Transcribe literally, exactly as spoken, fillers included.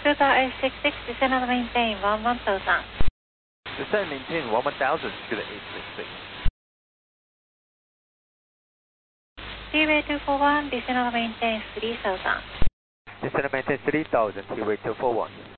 Stuka eight six six, descend and maintain one one thousand. Descend and maintain one one thousand, Stuka eight six six. Seaway two four one, descend and maintain three thousand. Descend and maintain three thousand, Seaway two four one.